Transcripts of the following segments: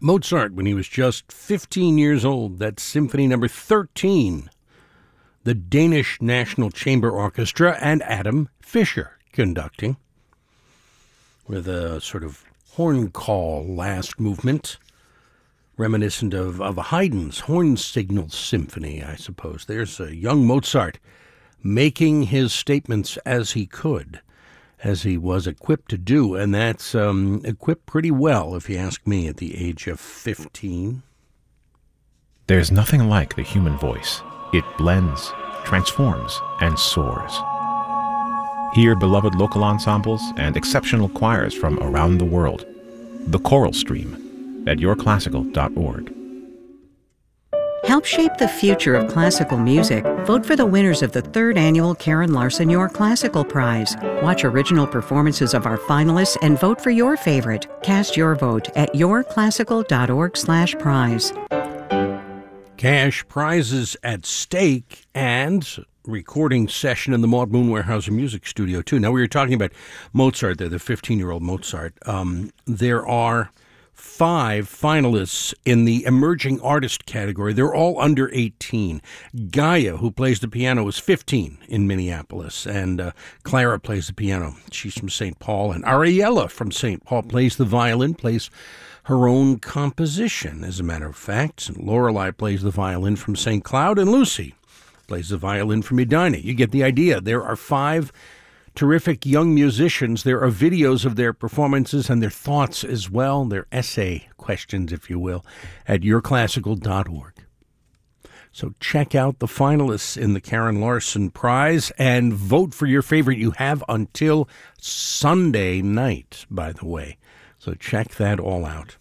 Mozart, when he was just 15 years old, that's Symphony number 13, the Danish National Chamber Orchestra, and Adam Fischer conducting, with a sort of horn call last movement, reminiscent of Haydn's Horn Signal Symphony, I suppose. There's a young Mozart making his statements as he could, as he was equipped to do, and that's equipped pretty well, if you ask me, at the age of 15. There's nothing like the human voice. It blends, transforms, and soars. Hear beloved local ensembles and exceptional choirs from around the world. The Choral Stream at yourclassical.org. Help shape the future of classical music. Vote for the winners of the 3rd annual Karen Larson Your Classical Prize. Watch original performances of our finalists and vote for your favorite. Cast your vote at yourclassical.org/prize. Cash prizes at stake and recording session in the Maud Moon Weyerhaeuser Music Studio, too. Now, we were talking about Mozart there, the 15-year-old Mozart. There are 5 finalists in the emerging artist category. They're all under 18. Gaia, who plays the piano, is 15 in Minneapolis, and Clara plays the piano. She's from St. Paul, and Ariella from St. Paul plays the violin, plays her own composition, as a matter of fact. And Lorelei plays the violin from St. Cloud, and Lucy plays the violin from Edina. You get the idea. There are 5 terrific young musicians. There are videos of their performances and their thoughts as well, their essay questions, if you will, at yourclassical.org. So check out the finalists in the Karen Larson Prize and vote for your favorite. You have until Sunday night, by the way. So check that all out.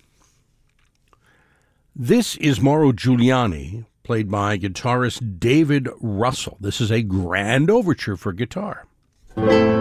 This is Mauro Giuliani, played by guitarist David Russell. This is a grand overture for guitar.